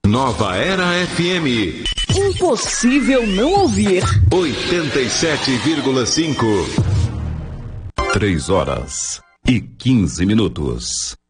Nova Era FM. Impossível não ouvir. 87,5. 3 horas e 15 minutos.